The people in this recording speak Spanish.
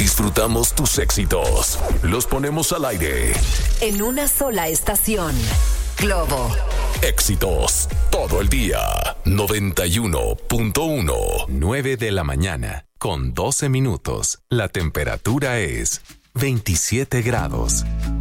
Disfrutamos tus éxitos. Los ponemos al aire. En una sola estación. Globo. Éxitos. Todo el día. 91.1. 9 de la mañana. Con 12 minutos. La temperatura es 27 grados.